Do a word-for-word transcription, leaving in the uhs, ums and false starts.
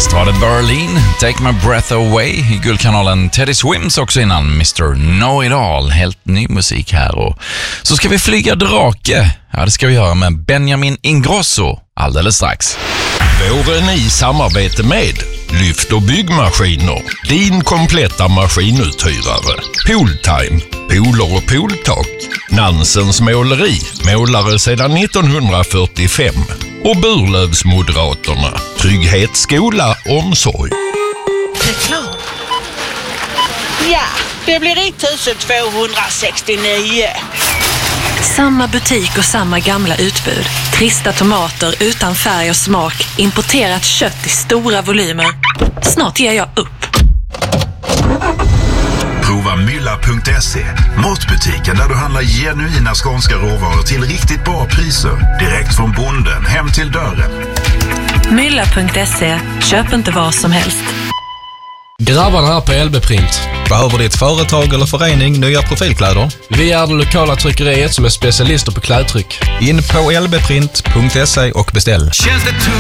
Visst var det Berlin, Take My Breath Away i guldkanalen. Teddy Swims också innan, mister Know-It-All. Helt ny musik här. Och så ska vi flyga drake. Ja, det ska vi göra med Benjamin Ingrosso alldeles strax. Våren i samarbete med Lyft och byggmaskiner. Din kompletta maskinuthyrare. Pooltime. Pooler och pooltak. Nansens måleri. Målare sedan nittonhundrafyrtiofem. Och Burlövsmoderaterna. Trygghet, skola, omsorg. Reklam. Ja, det blir ett tvåhundrasextionio. Samma butik och samma gamla utbud. Trista tomater utan färg och smak. Importerat kött i stora volymer. Snart ger jag upp. Prova mylla punkt se. Matbutiken där du handlar genuina skånska råvaror till riktigt bra priser. Direkt från bonden hem till dörren. mylla punkt se. Köp inte vad som helst. Grabbarna här på L B Print. Behöver ditt företag eller förening nya profilkläder? Vi är det lokala tryckeriet som är specialister på klädtryck. In på l b print punkt se och beställ. Känns det